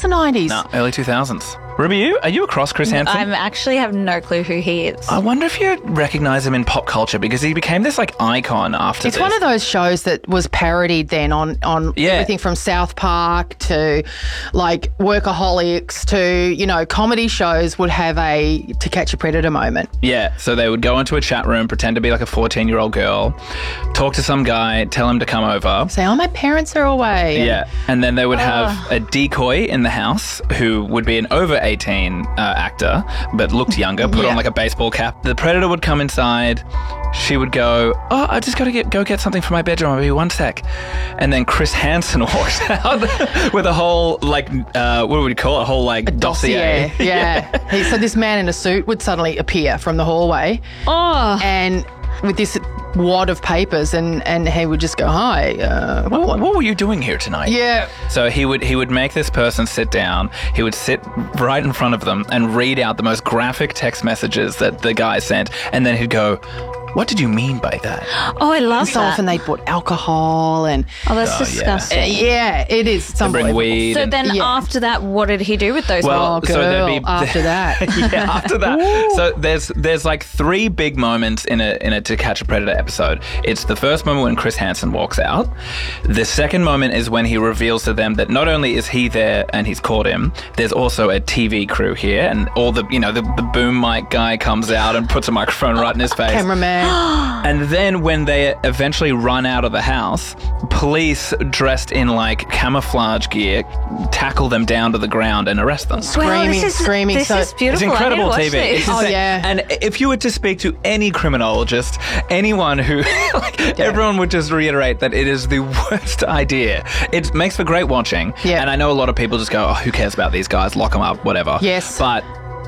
the 90s. No, early 2000s. Ruby, are you across Chris Hansen? I actually have no clue who he is. I wonder if you recognise him in pop culture because he became this like icon after It's this. one of those shows that was parodied then on everything from South Park to like Workaholics to, you know, comedy shows would have a To Catch a Predator moment. Yeah, so they would go into a chat room, pretend to be like a 14-year-old girl, talk to some guy, tell him to come over. Say, oh, my parents are away. Yeah, and then they would have a decoy in the house who would be an over 18 actor, but looked younger, put on like a baseball cap. The Predator would come inside. She would go, oh, I just got to go get something from my bedroom. I'll be 1 sec. And then Chris Hansen walks out with a whole, like, what would we call it? A whole, like, dossier. Yeah. So this man in a suit would suddenly appear from the hallway. Oh. And with this wad of papers, and he would just go, hi. What were you doing here tonight? Yeah. So he would make this person sit down. He would sit right in front of them and read out the most graphic text messages that the guy sent. And then he'd go, what did you mean by that? Oh, I love So that. often they bought alcohol and... Oh, that's disgusting. Yeah, it is. It's Bring unbelievable. weed. So then after that, what did he do with those? Well, so there'd girl, be after that. yeah, after that. So there's like 3 big moments in a To Catch a Predator episode. It's the first moment when Chris Hansen walks out. The second moment is when he reveals to them that not only is he there and he's caught him, there's also a TV crew here, and all the the boom mic guy comes out and puts a microphone right in his face. Cameraman. And then when they eventually run out of the house, police dressed in like camouflage gear tackle them down to the ground and arrest them. Screaming. This So is beautiful. It's incredible I need TV. to watch It's this. insane. yeah. And if you were to speak to any criminologist, anyone who, everyone would just reiterate that it is the worst idea. It makes for great watching. Yeah. And I know a lot of people just go, oh, who cares about these guys? Lock them up, whatever. Yes. But,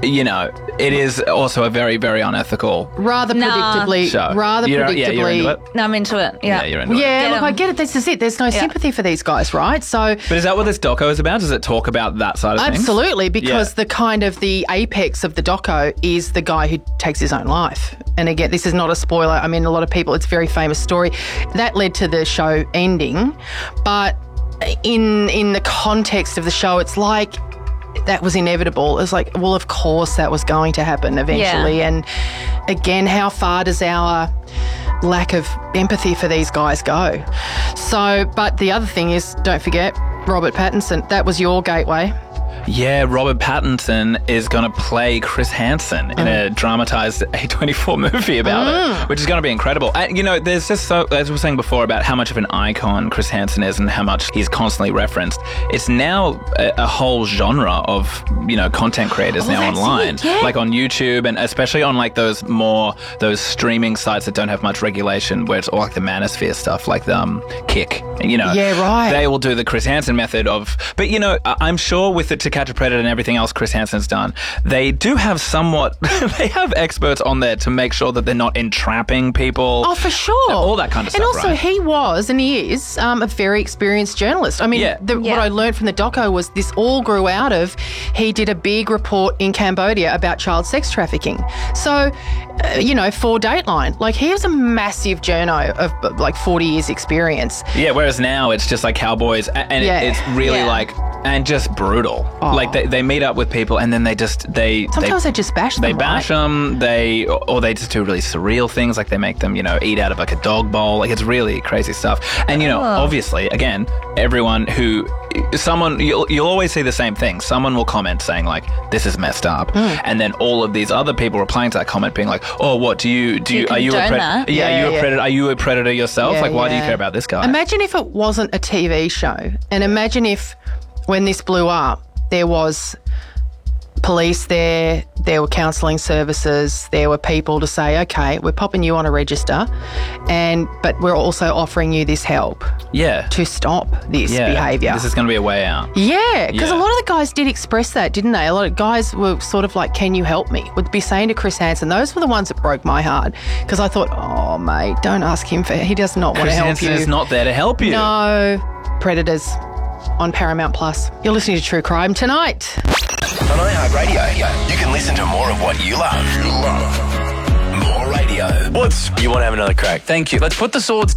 it is also a very, very unethical Rather predictably. show. Rather You're predictably. into it? No, I'm into it. Yeah. You're into it. Yeah, Get look, 'em. I get it. This is it. There's no sympathy for these guys, right? So But is that what this doco is about? Does it talk about that side of things? absolutely, because Yeah. the kind of the apex of the doco is the guy who takes his own life. And again, this is not a spoiler. I mean, a lot of people, it's a very famous story. That led to the show ending. But in the context of the show, it's like that was inevitable. It's like, well, of course that was going to happen eventually. Yeah. And again, how far does our lack of empathy for these guys go? So, but the other thing is, don't forget, Robert Pattinson, that was your gateway. Yeah, Robert Pattinson is going to play Chris Hansen in a dramatised A24 movie about it, which is going to be incredible. And, there's just so, as we were saying before, about how much of an icon Chris Hansen is and how much he's constantly referenced. It's now a whole genre of, content creators now that's online, it, yeah. like on YouTube, and especially on like those streaming sites that don't have much regulation, where it's all like the manosphere stuff, like Kick. Yeah, right. They will do the Chris Hansen method of, but I'm sure with the To Catch a Predator and everything else Chris Hansen's done, they do have they have experts on there to make sure that they're not entrapping people. Oh, for sure. All that kind of stuff, And also, right? he was, and he is, a very experienced journalist. I mean, Yeah. what I learned from the doco was this all grew out of, he did a big report in Cambodia about child sex trafficking. So, for Dateline, like, he was a massive journo of like 40 years experience. Yeah, whereas now it's just like cowboys, and Yeah. it's really Yeah. like, and just brutal. Oh. Like they meet up with people and then Sometimes they just bash them, They bash right? them, or they just do really surreal things, like they make them, eat out of like a dog bowl. Like, it's really crazy stuff. And, obviously, again, you'll always see the same thing. Someone will comment saying like, this is messed up. And then all of these other people replying to that comment being like, oh, what, are you a condone predator? that? Yeah, Yeah, are you a yeah. predator? Are you a predator yourself? Yeah, Like, why do you yeah. care about this guy? Imagine if it wasn't a TV show, and imagine if when this blew up, there was police there were counselling services, there were people to say, okay, we're popping you on a register, but we're also offering you this help Yeah. to stop this behaviour. This is going to be a way out. Yeah, because Yeah. a lot of the guys did express that, didn't they? A lot of guys were sort of like, can you help me? Would be saying to Chris Hansen, those were the ones that broke my heart, because I thought, oh, mate, don't ask him he does not want Chris to help Hansen you. is not there to help you. No. Predators on Paramount Plus. You're listening to True Crime tonight. On iHeartRadio, you can listen to more of what you love. More radio. You want to have another crack? Thank you. Let's put the swords